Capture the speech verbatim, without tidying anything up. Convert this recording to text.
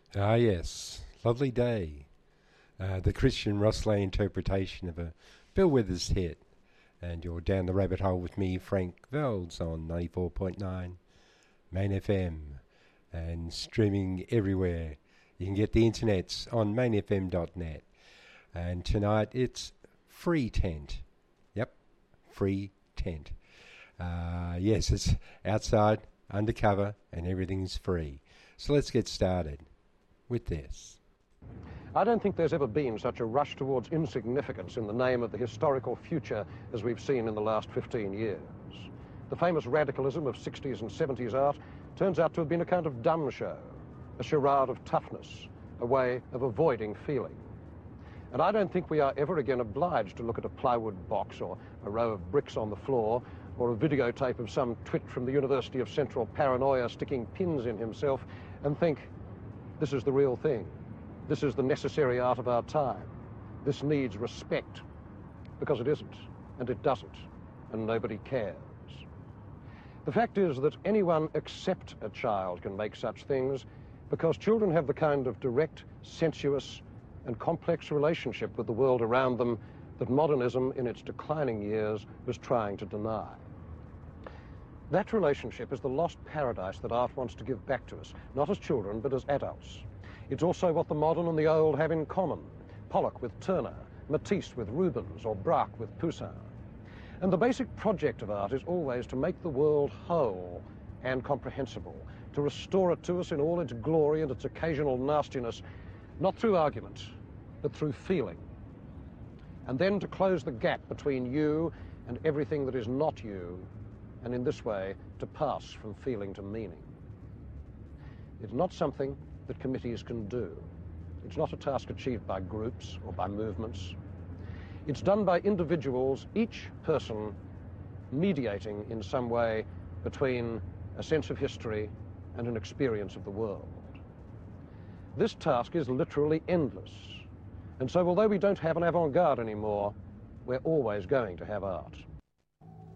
Ah, yes. Lovely day. Uh, the Christian Rossley interpretation of a Bill Withers hit. And you're down the rabbit hole with me, Frank Velds, on ninety-four point nine Main F M. And streaming everywhere. You can get the internets on main f m dot net. And tonight it's Free Tent. Yep, Free Tent. Uh, yes, it's outside, undercover, and everything's free. So let's get started with this. I don't think there's ever been such a rush towards insignificance in the name of the historical future as we've seen in the last fifteen years. The famous radicalism of sixties and seventies art turns out to have been a kind of dumb show, a charade of toughness, a way of avoiding feeling. And I don't think we are ever again obliged to look at a plywood box or a row of bricks on the floor or a videotape of some twit from the University of Central Paranoia sticking pins in himself and think, this is the real thing. This is the necessary art of our time. This needs respect. Because it isn't, and it doesn't, and nobody cares. The fact is that anyone except a child can make such things because children have the kind of direct, sensuous, and complex relationship with the world around them that modernism in its declining years was trying to deny. That relationship is the lost paradise that art wants to give back to us, not as children, but as adults. It's also what the modern and the old have in common. Pollock with Turner, Matisse with Rubens, or Braque with Poussin. And the basic project of art is always to make the world whole and comprehensible, to restore it to us in all its glory and its occasional nastiness, not through argument, but through feeling. And then to close the gap between you and everything that is not you, and in this way to pass from feeling to meaning. It's not something that committees can do. It's not a task achieved by groups or by movements. It's done by individuals, each person mediating in some way between a sense of history and an experience of the world. This task is literally endless. And so although we don't have an avant-garde anymore, we're always going to have art.